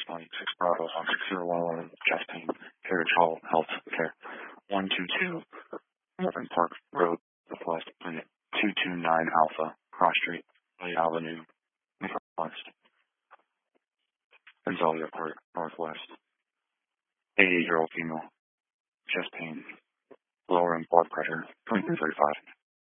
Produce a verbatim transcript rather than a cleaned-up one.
Mike, six Bravo, six zero one one, chest pain, Carriage Hall, Health Care, one two two, Northern Park Road, Northwest, Unit two two nine Alpha, Cross Street, Lake Avenue, Northwest, Gonzalia Park, Northwest, eighty-eight-year-old female, chest pain, lowering blood pressure, twenty-three thirty-five.